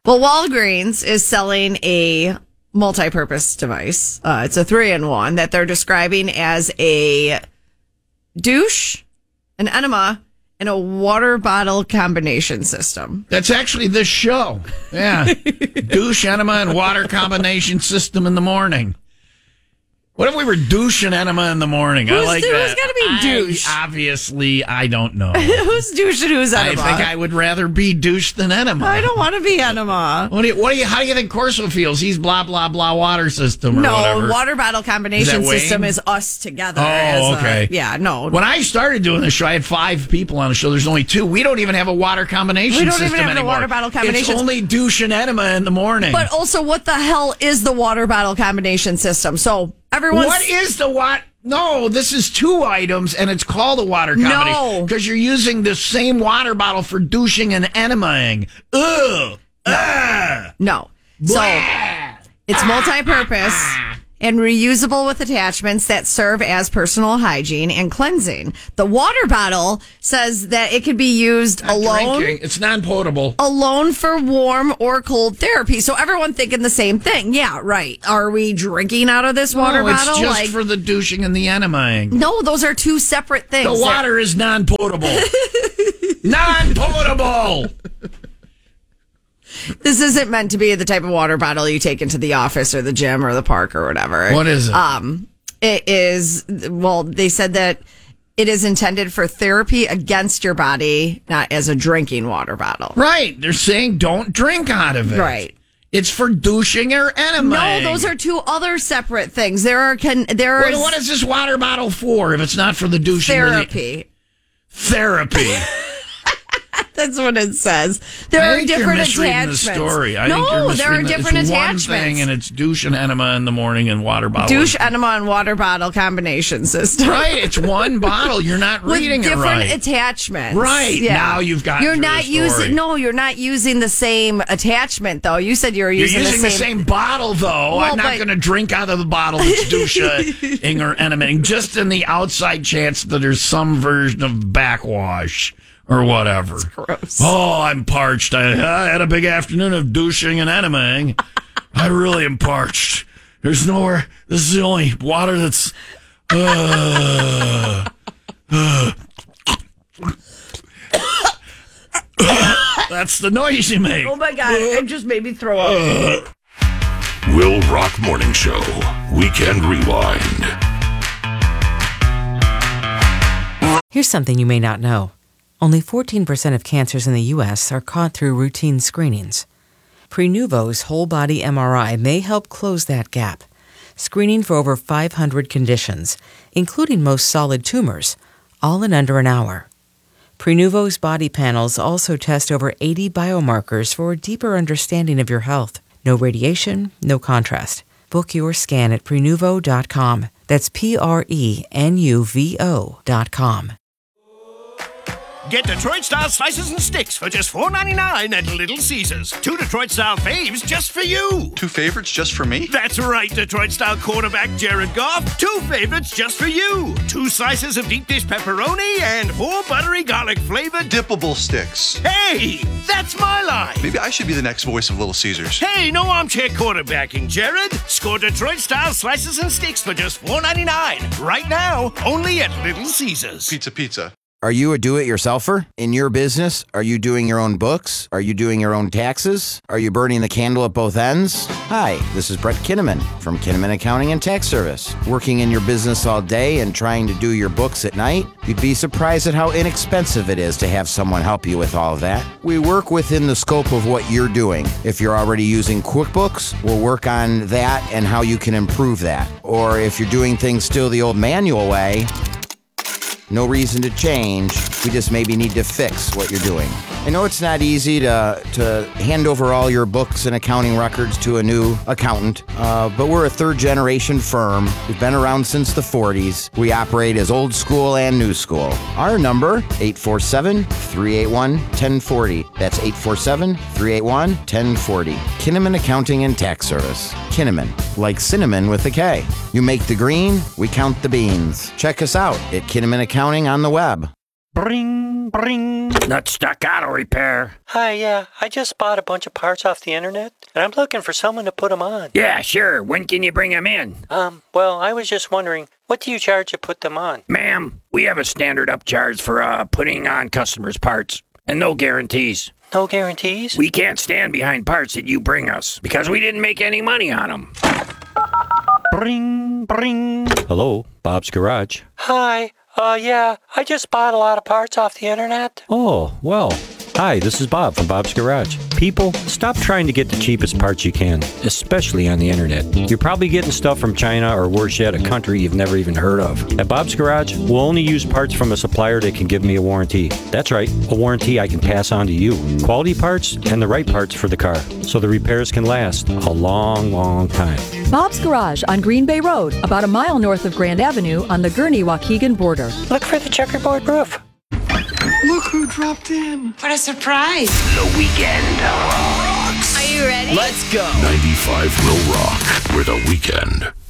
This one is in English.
Well, Walgreens is selling a multi-purpose device. It's a 3-in-1 that they're describing as a douche, an enema, and a water bottle combination system. That's actually this show. Yeah. Douche, enema, and water combination system in the morning. What if we were douche and enema in the morning? I like that. Who's going to be douche? Obviously, I don't know. Who's douche and who's enema? I think I would rather be douche than enema. I don't want to be enema. How do you think Corso feels? He's blah, blah, blah water system or whatever. No, water bottle combination system is us together. Oh, okay. No. When I started doing this show, I had 5 people on the show. There's only 2. We don't even have a water combination system anymore. We don't even have a water bottle combination. It's only douche and enema in the morning. But also, what the hell is the water bottle combination system? So what is the what? No, this is 2 items, and it's called a water combination. No. Because you're using the same water bottle for douching and enemaing. Ugh. No. So it's multi-purpose and reusable with attachments that serve as personal hygiene and cleansing. The water bottle says that it could be used alone. Drinking. It's non-potable. Alone for warm or cold therapy. So everyone thinking the same thing. Yeah, right. Are we drinking out of this water bottle? It's just for the douching and the enemaing. No, those are 2 separate things. The water is non-potable. Non-potable! This isn't meant to be the type of water bottle you take into the office or the gym or the park or whatever. What is it? It is, well, they said that it is intended for therapy against your body, not as a drinking water bottle. Right. They're saying don't drink out of it. Right. It's for douching or enemaing. No, those are 2 other separate things. What is this water bottle for if it's not for the douching? Therapy. Therapy. That's what it says. There are different attachments. The story. There are different attachments. One thing, and it's douche and enema in the morning and water bottle. Douche, enema, and water bottle combination system. Right, it's one bottle. You're not reading it right. With different attachments. Right. Yeah. Now you've got. You're not using the same attachment though. You said you're using the same bottle though. Well, I'm not going to drink out of the bottle that's douche or enema. Just in the outside chance that there's some version of backwash. Or whatever. That's gross. Oh, I'm parched. I had a big afternoon of douching and enemaing. I really am parched. There's nowhere. This is the only water that's. That's the noise you make. Oh my God! It just made me throw up. Will Rock Morning Show. Weekend Rewind. Here's something you may not know. Only 14% of cancers in the U.S. are caught through routine screenings. Prenuvo's whole-body MRI may help close that gap, screening for over 500 conditions, including most solid tumors, all in under an hour. Prenuvo's body panels also test over 80 biomarkers for a deeper understanding of your health. No radiation, no contrast. Book your scan at Prenuvo.com. That's Prenuvo.com. Get Detroit-style slices and sticks for just $4.99 at Little Caesars. 2 Detroit-style faves just for you. 2 favorites just for me? That's right, Detroit-style quarterback Jared Goff. 2 favorites just for you. 2 slices of deep dish pepperoni and 4 buttery garlic-flavored dippable sticks. Hey, that's my line. Maybe I should be the next voice of Little Caesars. Hey, no armchair quarterbacking, Jared. Score Detroit-style slices and sticks for just $4.99. Right now, only at Little Caesars. Pizza. Are you a do-it-yourselfer? In your business, are you doing your own books? Are you doing your own taxes? Are you burning the candle at both ends? Hi, this is Brett Kinnaman from Kinnaman Accounting and Tax Service. Working in your business all day and trying to do your books at night? You'd be surprised at how inexpensive it is to have someone help you with all of that. We work within the scope of what you're doing. If you're already using QuickBooks, we'll work on that and how you can improve that. Or if you're doing things still the old manual way, no reason to change. We just maybe need to fix what you're doing. I know it's not easy to hand over all your books and accounting records to a new accountant, but we're a third-generation firm. We've been around since the 40s. We operate as old school and new school. Our number, 847-381-1040. That's 847-381-1040. Kinnaman Accounting and Tax Service. Kinnaman, like cinnamon with a K. You make the green, we count the beans. Check us out at Kinnaman Accounting on the web. Bring. Bring. Nutstuck Auto Repair. Hi, yeah. I just bought a bunch of parts off the internet, and I'm looking for someone to put them on. Yeah, sure. When can you bring them in? Well, I was just wondering, what do you charge to put them on? Ma'am, we have a standard upcharge for putting on customers' parts, and no guarantees. No guarantees? We can't stand behind parts that you bring us, because we didn't make any money on them. Bring. Hello, Bob's Garage. Hi. Yeah, I just bought a lot of parts off the internet. Oh, well. Hi, this is Bob from Bob's Garage. People, stop trying to get the cheapest parts you can, especially on the internet. You're probably getting stuff from China or worse yet, a country you've never even heard of. At Bob's Garage, we'll only use parts from a supplier that can give me a warranty. That's right, a warranty I can pass on to you. Quality parts and the right parts for the car, so the repairs can last a long, long time. Bob's Garage on Green Bay Road, about a mile north of Grand Avenue on the Gurnee-Waukegan border. Look for the checkerboard roof. Look who dropped in. What a surprise. The Weekend rocks. Are you ready? Let's go. 95 will rock, where the weekend